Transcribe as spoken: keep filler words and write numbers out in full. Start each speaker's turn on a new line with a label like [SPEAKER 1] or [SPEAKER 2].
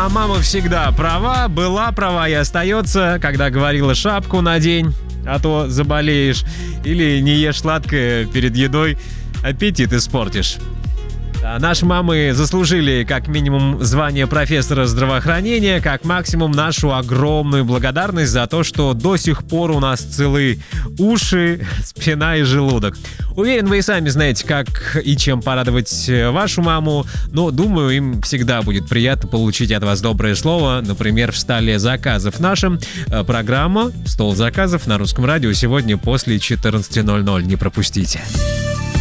[SPEAKER 1] А мама всегда права, была права и остается, когда говорила: шапку надень, а то заболеешь. Или не ешь сладкое перед едой, аппетит испортишь. Наши мамы заслужили как минимум звание профессора здравоохранения, как максимум нашу огромную благодарность за то, что до сих пор у нас целы уши, спина и желудок. Уверен, вы и сами знаете, как и чем порадовать вашу маму, но думаю, им всегда будет приятно получить от вас доброе слово, например, в столе заказов нашем. Программа «Стол заказов» на Русском радио сегодня после четырнадцати ноль ноль. Не пропустите.